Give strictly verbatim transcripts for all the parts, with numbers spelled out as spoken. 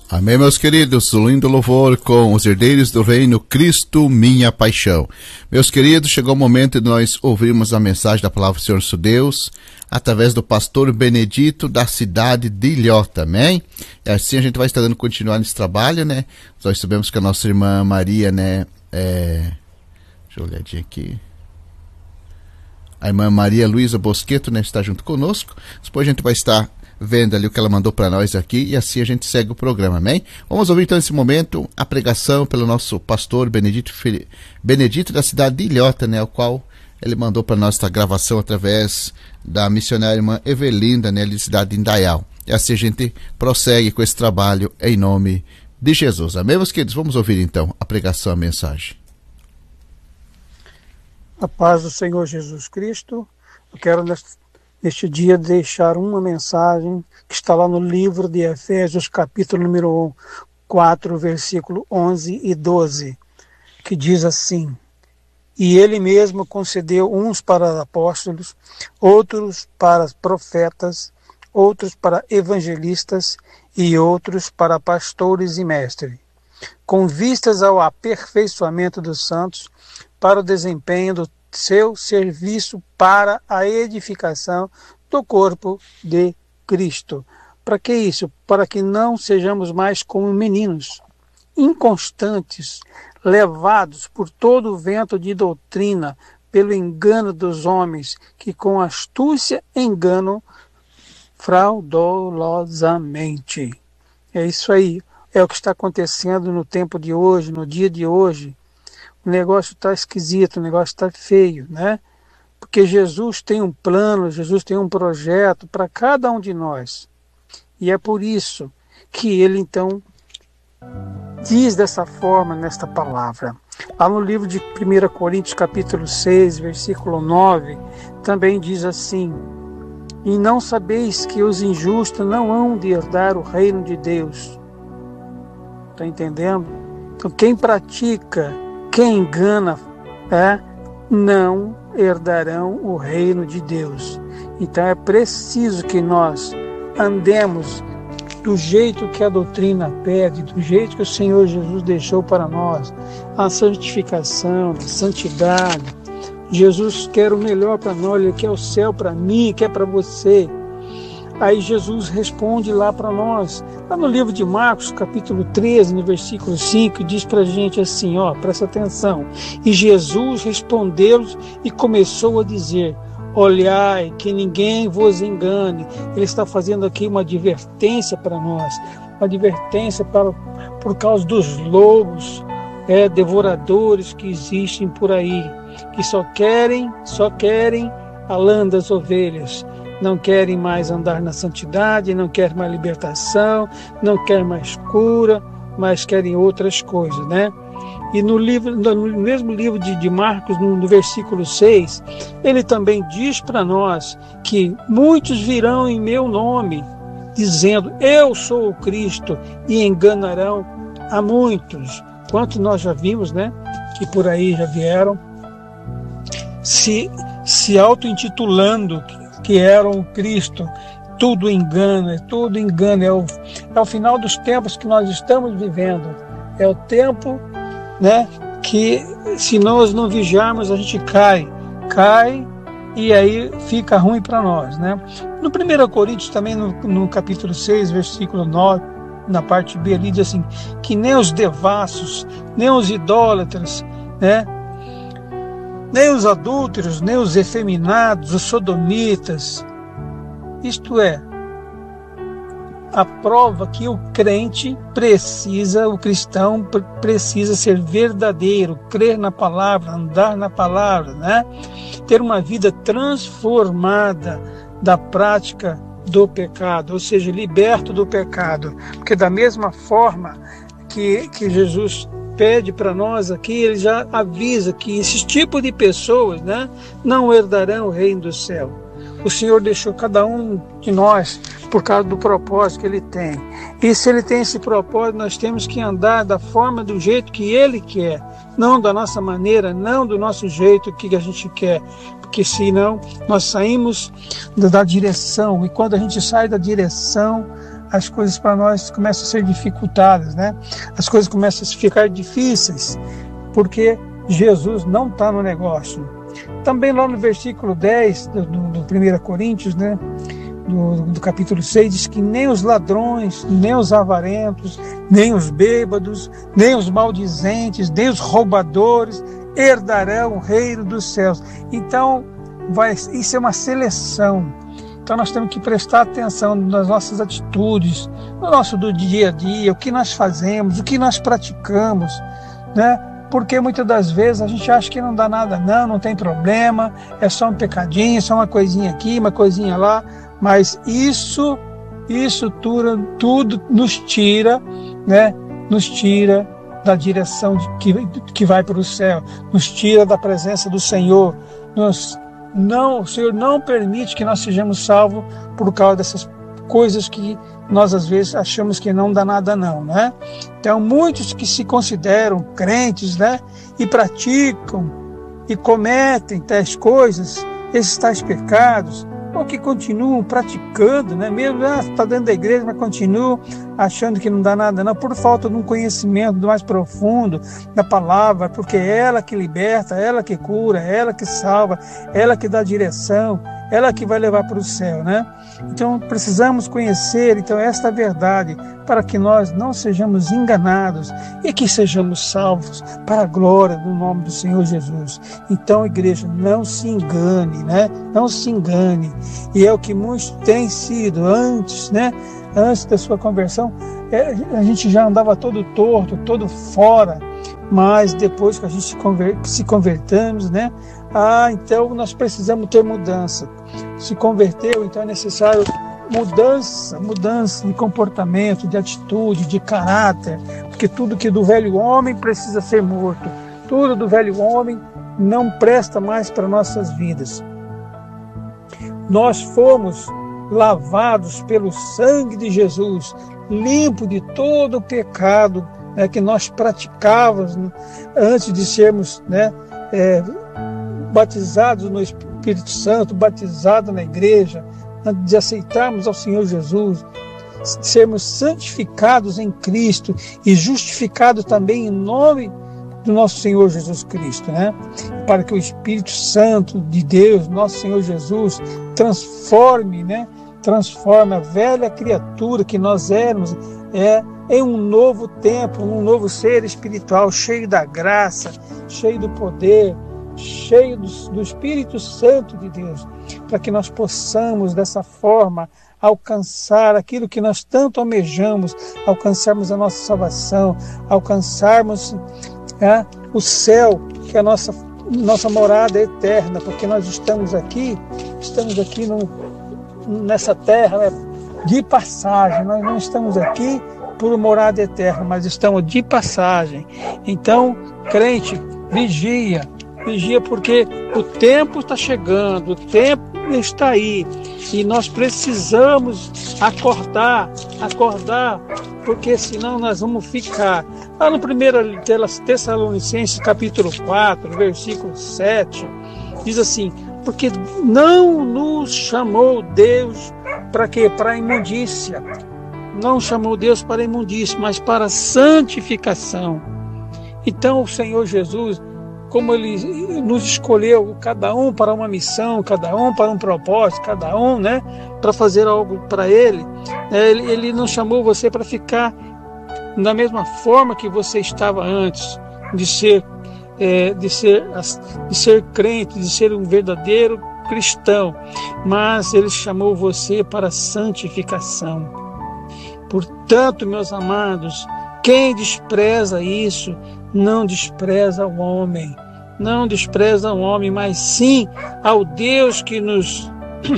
Amém, meus queridos, lindo louvor com os herdeiros do reino, Cristo, minha paixão. Meus queridos, chegou o momento de nós ouvirmos a mensagem da palavra do Senhor nosso Deus, através do pastor Benedito, da cidade de Ilhota, amém? E assim a gente vai estar dando continuar nesse trabalho, né? Nós sabemos que a nossa irmã Maria, né, é... deixa eu olhar aqui... A irmã Maria Luísa Bosqueto, né, está junto conosco. Depois a gente vai estar vendo ali o que ela mandou para nós aqui e assim a gente segue o programa, amém? Vamos ouvir então nesse momento a pregação pelo nosso pastor Benedito, Benedito da cidade de Ilhota, né, o qual ele mandou para nós esta gravação através da missionária irmã Evelinda, né, de cidade de Indaial. E assim a gente prossegue com esse trabalho em nome de Jesus, amém, meus queridos? Vamos ouvir então a pregação, a mensagem. A paz do Senhor Jesus Cristo. Eu quero neste dia deixar uma mensagem que está lá no livro de Efésios, capítulo número quatro, versículo onze e doze, que diz assim: E ele mesmo concedeu uns para apóstolos, outros para profetas, outros para evangelistas e outros para pastores e mestres, com vistas ao aperfeiçoamento dos santos, para o desempenho do seu serviço para a edificação do corpo de Cristo. Para que isso? Para que não sejamos mais como meninos, inconstantes, levados por todo o vento de doutrina, pelo engano dos homens, que com astúcia enganam fraudulosamente. É isso aí. É o que está acontecendo no tempo de hoje, no dia de hoje. O negócio está esquisito, o negócio está feio, né? Porque Jesus tem um plano, Jesus tem um projeto para cada um de nós. E é por isso que ele, então, diz dessa forma nesta palavra. Lá no livro de primeira Coríntios, capítulo seis, versículo nove, também diz assim: E não sabeis que os injustos não hão de herdar o reino de Deus. Está entendendo? Então, quem pratica, quem engana, é, não herdarão o reino de Deus. Então é preciso que nós andemos do jeito que a doutrina pede, do jeito que o Senhor Jesus deixou para nós, a santificação, a santidade. Jesus quer o melhor para nós, Ele quer o céu para mim, quer para você. Aí Jesus responde lá para nós, lá no livro de Marcos, capítulo treze, no versículo cinco, diz para a gente assim, ó, presta atenção. E Jesus respondeu e começou a dizer: Olhai, que ninguém vos engane. Ele está fazendo aqui uma advertência para nós, uma advertência para, por causa dos lobos, é, devoradores que existem por aí, que só querem, só querem a lã das ovelhas. Não querem mais andar na santidade, não querem mais libertação, não querem mais cura, mas querem outras coisas, né? E no, livro, no mesmo livro de, de Marcos, no, no versículo seis, ele também diz para nós que muitos virão em meu nome, dizendo, eu sou o Cristo, e enganarão a muitos. Quanto nós já vimos, né? Que por aí já vieram se, se auto-intitulando que eram o Cristo. Tudo engana, tudo engana. É o, é o final dos tempos que nós estamos vivendo. É o tempo, né, que se nós não vigiarmos, a gente cai. Cai e aí fica ruim para nós, né? No primeiro Coríntios, também no, no capítulo seis, versículo nove, na parte B, ele diz assim, que nem os devassos, nem os idólatras, né, nem os adúlteros, nem os efeminados, os sodomitas. Isto é, a prova que o crente precisa, o cristão precisa ser verdadeiro, crer na palavra, andar na palavra, né? Ter uma vida transformada da prática do pecado, ou seja, liberto do pecado. Porque da mesma forma que, que Jesus pede para nós aqui, ele já avisa que esse tipo de pessoas, né, não herdarão o reino do céu. O Senhor deixou cada um de nós por causa do propósito que Ele tem. E se Ele tem esse propósito, nós temos que andar da forma, do jeito que Ele quer, não da nossa maneira, não do nosso jeito que a gente quer, porque senão nós saímos da direção, e quando a gente sai da direção, as coisas para nós começam a ser dificultadas, né? As coisas começam a ficar difíceis, porque Jesus não está no negócio. Também lá no versículo dez do, do, do primeira Coríntios, né? Do, do capítulo seis, diz que nem os ladrões, nem os avarentos, nem os bêbados, nem os maldizentes, nem os roubadores herdarão o reino dos céus. Então, vai, isso é uma seleção. Então nós temos que prestar atenção nas nossas atitudes, no nosso do dia a dia, o que nós fazemos, o que nós praticamos, né? Porque muitas das vezes a gente acha que não dá nada, não, não tem problema, é só um pecadinho, só uma coisinha aqui, uma coisinha lá, mas isso, isso tudo, tudo nos tira, né? Nos tira da direção de, que, que vai para o céu, nos tira da presença do Senhor, nos Não, o Senhor não permite que nós sejamos salvos por causa dessas coisas que nós às vezes achamos que não dá nada não, né? Então muitos que se consideram crentes, né? E praticam e cometem tais coisas, esses tais pecados, ou que continuam praticando, né? Mesmo está ah, dentro da igreja, mas continuam achando que não dá nada não, por falta de um conhecimento mais profundo da palavra, porque é ela que liberta, é ela que cura, é ela que salva, é ela que dá direção, é ela que vai levar para o céu, né? Então precisamos conhecer então esta verdade para que nós não sejamos enganados e que sejamos salvos para a glória do nome do Senhor Jesus. Então, igreja, não se engane, né? Não se engane. E é o que muitos têm sido antes, né? Antes da sua conversão, é, a gente já andava todo torto, todo fora, mas depois que a gente se, conver, se convertamos, né? Ah, então nós precisamos ter mudança. Se converteu, então é necessário mudança, mudança de comportamento, de atitude, de caráter, porque tudo que do velho homem precisa ser morto, tudo do velho homem não presta mais para nossas vidas. Nós fomos lavados pelo sangue de Jesus, limpo de todo o pecado, né, que nós praticávamos, né, antes de sermos, né, é, batizados no Espírito Santo, batizados na igreja, antes de aceitarmos ao Senhor Jesus, sermos santificados em Cristo e justificados também em nome do nosso Senhor Jesus Cristo, né? Para que o Espírito Santo de Deus, nosso Senhor Jesus, transforme, né? Transforme a velha criatura que nós éramos é, em um novo tempo, um novo ser espiritual, cheio da graça, cheio do poder, cheio do, do Espírito Santo de Deus, para que nós possamos dessa forma alcançar aquilo que nós tanto almejamos, alcançarmos a nossa salvação, alcançarmos é, o céu, que é a nossa, nossa morada eterna, porque nós estamos aqui, estamos aqui no, nessa terra, né, de passagem, nós não estamos aqui por morada eterna, mas estamos de passagem. Então, crente, vigia, vigia porque o tempo está chegando, o tempo está aí e nós precisamos acordar, acordar, porque senão nós vamos ficar. Lá no primeiro Tessalonicenses capítulo quatro, versículo sete, diz assim: porque não nos chamou Deus para quê? Para a imundícia. Não chamou Deus para a imundícia, mas para a santificação. Então o Senhor Jesus, como Ele nos escolheu, cada um para uma missão, cada um para um propósito, cada um, né, para fazer algo para Ele, né, Ele, Ele não chamou você para ficar da mesma forma que você estava antes, de ser, é, de ser, de ser crente, de ser um verdadeiro cristão, mas Ele chamou você para a santificação. Portanto, meus amados, quem despreza isso, não despreza o homem, não despreza o homem, mas sim ao Deus que nos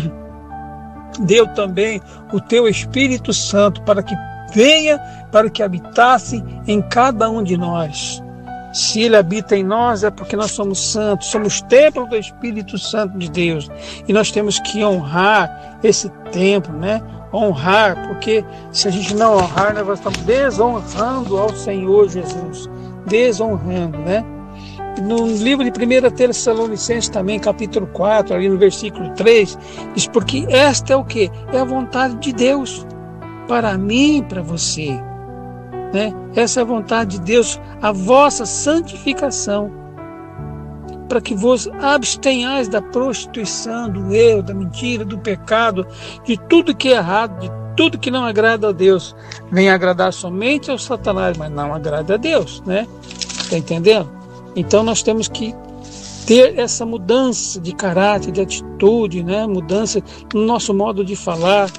deu também o teu Espírito Santo para que venha, para que habitasse em cada um de nós. Se Ele habita em nós é porque nós somos santos, somos templo do Espírito Santo de Deus e nós temos que honrar esse templo, né? Honrar, porque se a gente não honrar, nós estamos desonrando ao Senhor Jesus, desonrando, né? No livro de primeira Tessalonicenses também, capítulo quatro, ali no versículo três, diz: porque esta é o quê? É a vontade de Deus. para mim e para você. Né? Essa é a vontade de Deus, a vossa santificação, para que vos abstenhais da prostituição, do erro, da mentira, do pecado, de tudo que é errado, de tudo que não agrada a Deus. Vem agradar somente ao Satanás, mas não agrada a Deus, né? Está entendendo? Então nós temos que ter essa mudança de caráter, de atitude, né? Mudança no nosso modo de falar,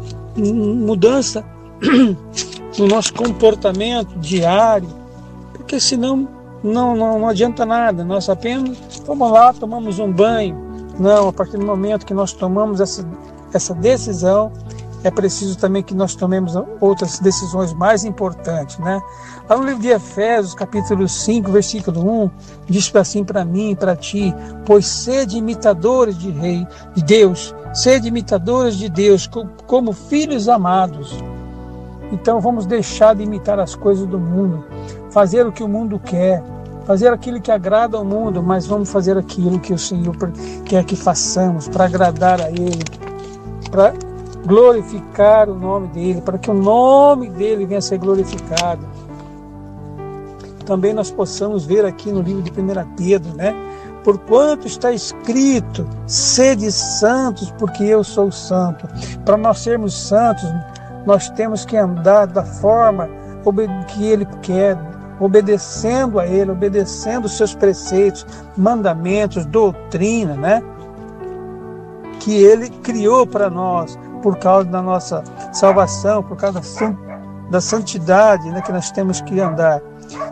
mudança no nosso comportamento diário, porque senão não, não, não adianta nada. Nós apenas vamos lá, tomamos um banho. Não, a partir do momento que nós tomamos essa, essa decisão, é preciso também que nós tomemos outras decisões mais importantes, né? Lá no livro de Efésios, capítulo cinco, versículo um, diz assim para mim e para ti: pois sede imitadores de rei, de Deus, sede imitadores de Deus, como filhos amados. Então vamos deixar de imitar as coisas do mundo, fazer o que o mundo quer, fazer aquilo que agrada ao mundo, mas vamos fazer aquilo que o Senhor quer que façamos, para agradar a Ele, para glorificar o nome dEle, para que o nome dEle venha a ser glorificado. Também nós possamos ver aqui no livro de primeira Pedro, né? Porquanto está escrito, sede santos, porque eu sou santo. Para nós sermos santos, nós temos que andar da forma que Ele quer, obedecendo a Ele, obedecendo os seus preceitos, mandamentos, doutrina, né? Que Ele criou para nós, por causa da nossa salvação, por causa da santidade, né, que nós temos que andar.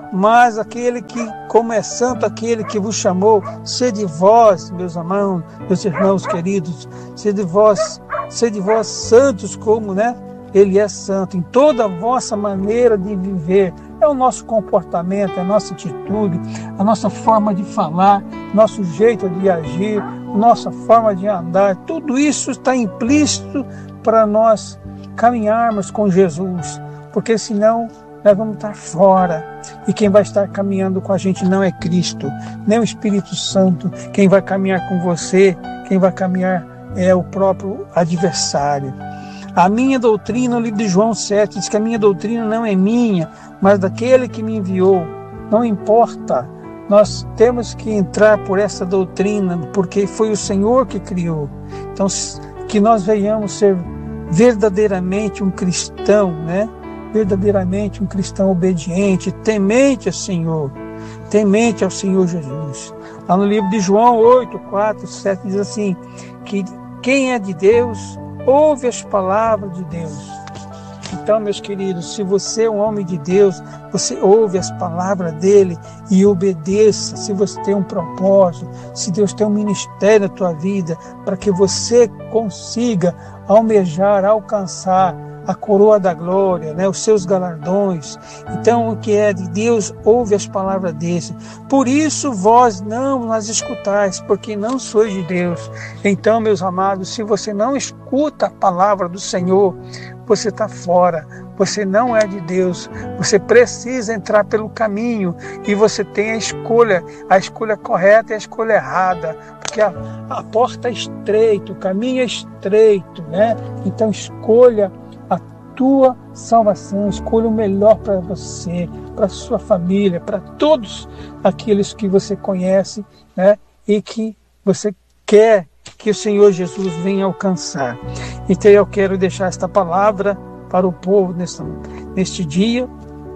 Mas aquele que, como é santo, aquele que vos chamou, sede vós, meus amados, meus irmãos queridos, sede vós, sede vós santos como, né, Ele é santo, em toda a vossa maneira de viver. É o nosso comportamento, é a nossa atitude, a nossa forma de falar, nosso jeito de agir, nossa forma de andar. Tudo isso está implícito para nós caminharmos com Jesus, porque senão nós vamos estar fora. E quem vai estar caminhando com a gente não é Cristo, nem o Espírito Santo. Quem vai caminhar com você, quem vai caminhar é o próprio adversário. A minha doutrina, no livro de João sete, diz que a minha doutrina não é minha, mas daquele que me enviou. Não importa, nós temos que entrar por essa doutrina, porque foi o Senhor que criou. Então, que nós venhamos ser verdadeiramente um cristão, né? Verdadeiramente um cristão obediente, temente ao Senhor, temente ao Senhor Jesus. Lá no livro de João oito, quatro, sete, diz assim, que quem é de Deus, ouve as palavras de Deus. Então, meus queridos, se você é um homem de Deus, você ouve as palavras dele e obedeça. Se você tem um propósito, se Deus tem um ministério na tua vida, para que você consiga almejar, alcançar a coroa da glória, né, os seus galardões. Então, o que é de Deus, ouve as palavras dele. Por isso, vós não as escutais, porque não sois de Deus. Então, meus amados, se você não escuta a palavra do Senhor, você está fora, você não é de Deus. Você precisa entrar pelo caminho e você tem a escolha, a escolha correta e a escolha errada, porque a, a porta é estreita, o caminho é estreito, né? Então, escolha a tua salvação, escolha o melhor para você, para a sua família, para todos aqueles que você conhece, né? E que você quer que o Senhor Jesus venha alcançar. Então eu quero deixar esta palavra para o povo neste, neste dia,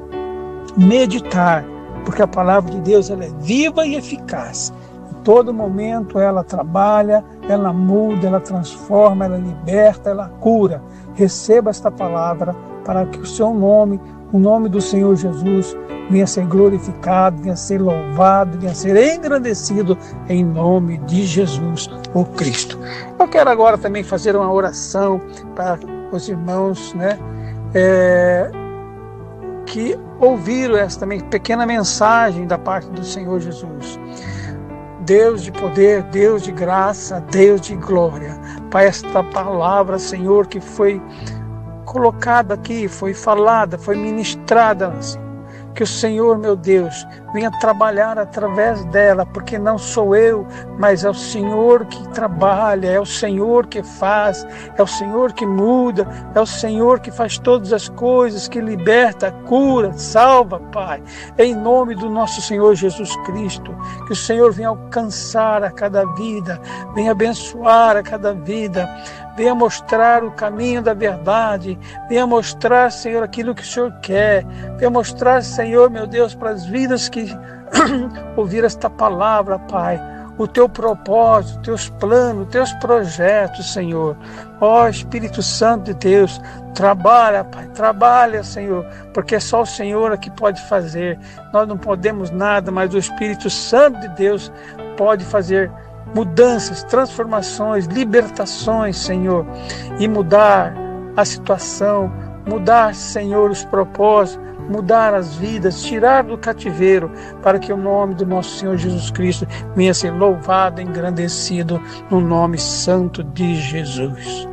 meditar, porque a palavra de Deus ela é viva e eficaz. Em todo momento ela trabalha, ela muda, ela transforma, ela liberta, ela cura. Receba esta palavra para que o seu nome, o nome do Senhor Jesus, venha a ser glorificado, venha a ser louvado, venha a ser engrandecido em nome de Jesus, o Cristo. Eu quero agora também fazer uma oração para os irmãos, né, é, que ouviram essa também pequena mensagem da parte do Senhor Jesus. Deus de poder, Deus de graça, Deus de glória, para esta palavra, Senhor, que foi colocada aqui, foi falada, foi ministrada, Senhor. Que o Senhor, meu Deus, venha trabalhar através dela, porque não sou eu, mas é o Senhor que trabalha, é o Senhor que faz, é o Senhor que muda, é o Senhor que faz todas as coisas, que liberta, cura, salva, Pai. Em nome do nosso Senhor Jesus Cristo, que o Senhor venha alcançar a cada vida, venha abençoar a cada vida, venha mostrar o caminho da verdade, venha mostrar, Senhor, aquilo que o Senhor quer, venha mostrar, Senhor, meu Deus, para as vidas que ouvir esta palavra, Pai, o teu propósito, teus planos, teus projetos, Senhor. Ó Espírito Santo de Deus, trabalha, Pai, trabalha, Senhor, porque é só o Senhor que pode fazer. Nós não podemos nada, mas o Espírito Santo de Deus pode fazer mudanças, transformações, libertações, Senhor, e mudar a situação, mudar, Senhor, os propósitos, mudar as vidas, tirar do cativeiro, para que o nome do nosso Senhor Jesus Cristo venha ser louvado, engrandecido, no nome santo de Jesus.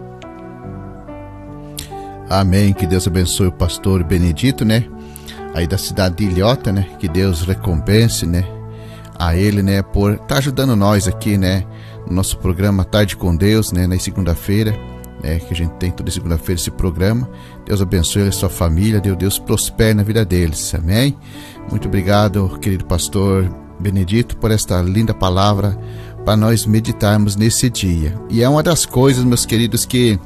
Amém. Que Deus abençoe o pastor Benedito, né? Aí da cidade de Ilhota, né? Que Deus recompense, né? A ele, né? Por estar tá ajudando nós aqui, né? No nosso programa Tarde com Deus, né? Na segunda-feira, né? Que a gente tem toda segunda-feira esse programa. Deus abençoe ele, a sua família. Deus, Deus prospere na vida deles. Amém? Muito obrigado, querido pastor Benedito, por esta linda palavra para nós meditarmos nesse dia. E é uma das coisas, meus queridos, que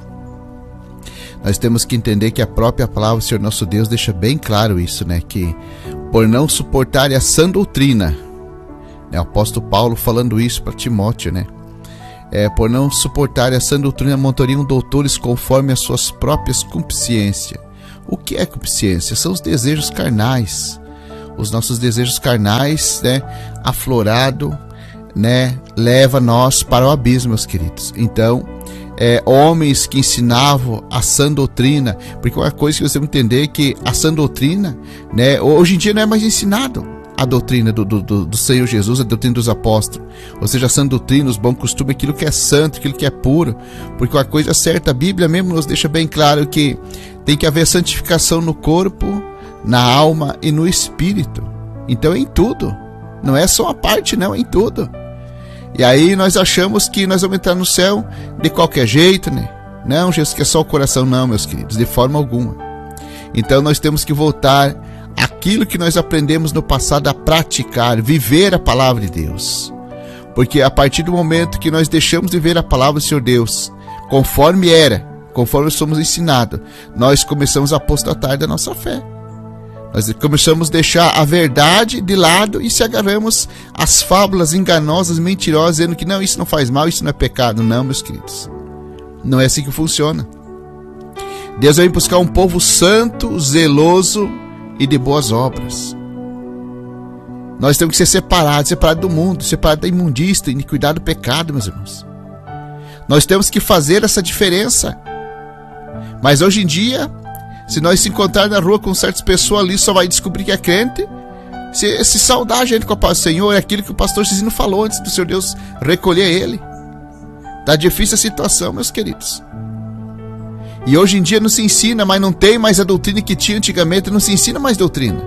nós temos que entender, que a própria palavra do Senhor nosso Deus deixa bem claro isso, né? Que por não suportar a sã doutrina, né? O apóstolo Paulo falando isso para Timóteo, né? É, por não suportar a sã doutrina, montoriam doutores conforme as suas próprias concupiscências. O que é concupiscência? São os desejos carnais. Os nossos desejos carnais, né? Aflorado, né? Leva nós para o abismo, meus queridos. Então, É, homens que ensinavam a sã doutrina, porque uma coisa que você tem que entender é que a sã doutrina, né, hoje em dia não é mais ensinado a doutrina do, do, do Senhor Jesus, a doutrina dos apóstolos, ou seja, a sã doutrina, os bons costumes, aquilo que é santo, aquilo que é puro, porque uma coisa certa, a Bíblia mesmo nos deixa bem claro que tem que haver santificação no corpo, na alma e no espírito. Então é em tudo, não é só uma parte, não, é em tudo. E aí nós achamos que nós vamos entrar no céu de qualquer jeito, né? Não, Jesus, que é só o coração, não, meus queridos, de forma alguma. Então nós temos que voltar àquilo que nós aprendemos no passado a praticar, viver a palavra de Deus. Porque a partir do momento que nós deixamos de ver a palavra do Senhor Deus, conforme era, conforme somos ensinados, nós começamos a apostatar da nossa fé. Nós começamos a deixar a verdade de lado e se agarramos às fábulas enganosas, mentirosas, dizendo que não, isso não faz mal, isso não é pecado. Não, meus queridos, não é assim que funciona. Deus vem buscar um povo santo, zeloso e de boas obras. Nós temos que ser separados, separados do mundo, separados da imundícia, iniquidade do pecado, meus irmãos. Nós temos que fazer essa diferença. Mas hoje em dia, se nós se encontrar na rua com certas pessoas ali, só vai descobrir que é crente se, se saudar a gente com a paz do Senhor. É aquilo que o pastor Cisino falou antes do Senhor Deus recolher ele. Tá difícil a situação, meus queridos. E hoje em dia não se ensina, mas não tem mais a doutrina que tinha antigamente. Não se ensina mais doutrina.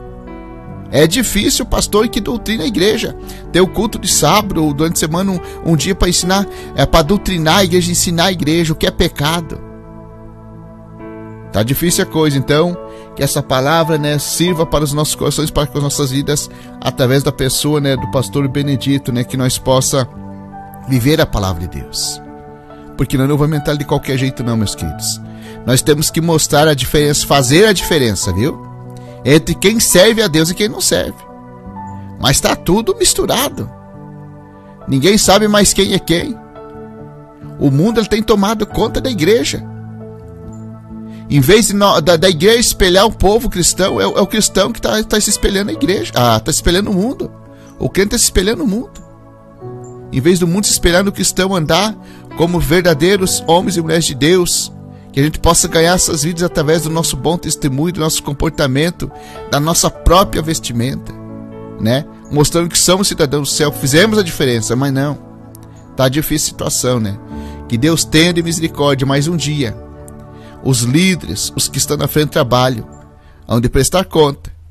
É difícil o pastor que doutrina a igreja. Tem o culto de sábado ou durante a semana um, um dia para ensinar, é para doutrinar a igreja, ensinar a igreja o que é pecado. Tá difícil a coisa, então que essa palavra, né, sirva para os nossos corações, para as nossas vidas, através da pessoa, né, do pastor Benedito, né, que nós possa viver a palavra de Deus. Porque nós não vamos entrar de qualquer jeito não, meus queridos. Nós temos que mostrar a diferença, fazer a diferença, viu? Entre quem serve a Deus e quem não serve. Mas está tudo misturado. Ninguém sabe mais quem é quem. O mundo ele tem tomado conta da igreja. Em vez de, da, da igreja espelhar o povo cristão, é, é o cristão que está tá se espelhando a igreja. Ah, está se espelhando o mundo. O crente está se espelhando o mundo. Em vez do mundo se espelhar no cristão, andar como verdadeiros homens e mulheres de Deus, que a gente possa ganhar essas vidas através do nosso bom testemunho, do nosso comportamento, da nossa própria vestimenta, né? Mostrando que somos cidadãos do céu, fizemos a diferença, mas não. Está difícil a situação, né? Que Deus tenha de misericórdia, mais um dia os líderes, os que estão na frente do trabalho, hão de prestar conta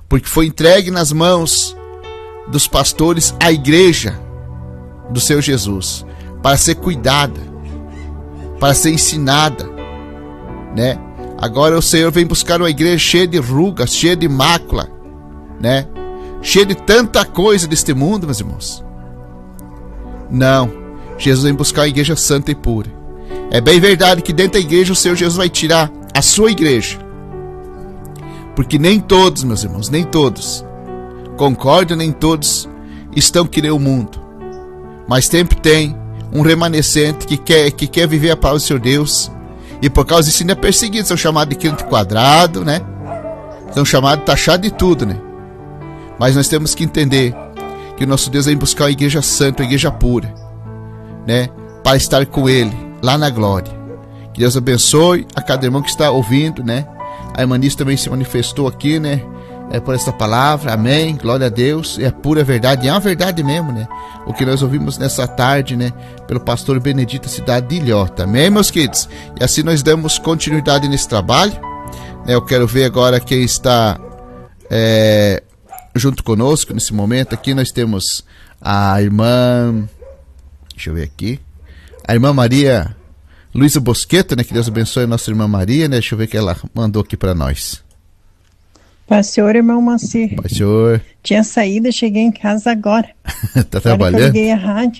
porque foi entregue nas mãos dos pastores a igreja do Senhor Jesus, para ser cuidada, para ser ensinada, né? Agora o Senhor vem buscar uma igreja cheia de rugas, cheia de mácula, né? Cheia de tanta coisa deste mundo, meus irmãos. Não, Jesus vem buscar uma igreja santa e pura. É bem verdade que dentro da igreja o Senhor Jesus vai tirar a sua igreja, porque nem todos, meus irmãos, nem todos concordam, nem todos estão que nem o mundo, mas sempre tem um remanescente que quer, que quer viver a palavra do Senhor Deus, e por causa disso ainda é perseguido, são chamados de crente quadrado, né? São chamados de taxado de tudo, né? Mas nós temos que entender que o nosso Deus vem buscar uma igreja santa, uma igreja pura, né? Para estar com Ele lá na glória. Que Deus abençoe a cada irmão que está ouvindo, né? A irmã Nice também se manifestou aqui, né? É por esta palavra, amém, glória a Deus. É pura verdade, é uma verdade mesmo, né? O que nós ouvimos nessa tarde, né? Pelo pastor Benedito Cidade de Ilhota, amém, meus queridos? E assim nós damos continuidade nesse trabalho, né? Eu quero ver agora quem está é, junto conosco nesse momento. Aqui nós temos a irmã, deixa eu ver aqui, a irmã Maria Luísa Bosqueta, né? Que Deus abençoe a nossa irmã Maria, né? Deixa eu ver o que ela mandou aqui para nós. Paz Senhor, irmão Macir. Paz Senhor. Tinha saído, cheguei em casa agora. Tá trabalhando? Eu liguei a rádio.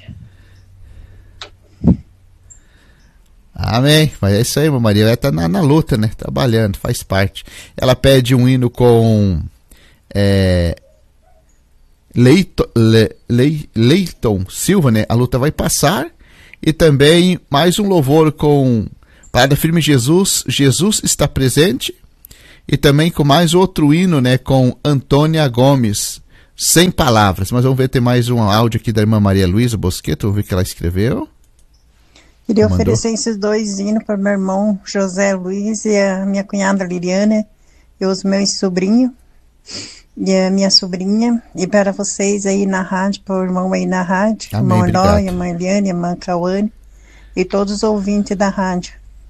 Amém. Mas é isso aí, irmã Maria. Ela tá na, na luta, né? Trabalhando, faz parte. Ela pede um hino com é, Leito, Le, Le, Leiton Silva, né? A luta vai passar. E também mais um louvor com Parada Firme Jesus, Jesus está presente. E também com mais outro hino, né, com Antônia Gomes, Sem Palavras. Mas vamos ver, tem mais um áudio aqui da irmã Maria Luísa Bosqueto, vamos ver o que ela escreveu. Queria Mandou. oferecer esses dois hinos para meu irmão José Luiz e a minha cunhada Liliana, e os meus sobrinhos, e a minha sobrinha, e para vocês aí na rádio, para o irmão aí na rádio, Amém, irmão obrigado. Eloy, a irmã Eliane, a irmã Cauane, e todos os ouvintes da rádio.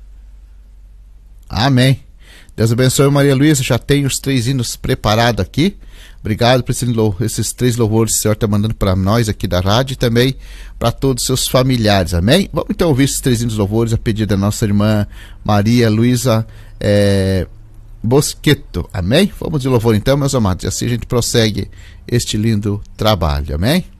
Amém. Deus abençoe, Maria Luísa. Já tem os três hinos preparados aqui. Obrigado por esses três louvores que o Senhor está mandando para nós aqui da rádio e também para todos os seus familiares. Amém? Vamos então ouvir esses três hinos louvores a pedido da nossa irmã Maria Luísa é, Bosqueto. Amém? Vamos de louvor então, meus amados. E assim a gente prossegue este lindo trabalho. Amém?